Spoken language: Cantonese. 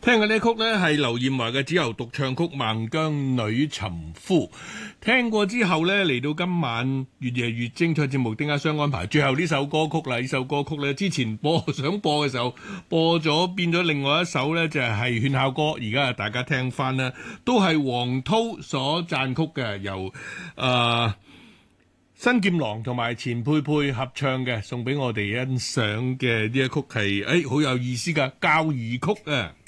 聽嘅呢曲呢係劉艷華嘅《只由獨唱曲》孟姜女尋夫。聽過之後呢，嚟到今晚越夜越精彩節目，點解相安排最後呢首歌曲啦？呢首歌曲呢，之前想播嘅時候播咗，變咗另外一首呢，就係勸孝歌。而家大家聽翻呢，都係黃濤所撰曲嘅，由新劍郎同埋錢佩佩合唱嘅，送俾我哋欣賞嘅呢一曲係好有意思嘅教兒曲啊！